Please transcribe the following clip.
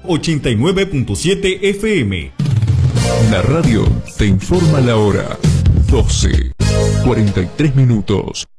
89.7 FM. La radio te informa la hora. 12:43 minutos.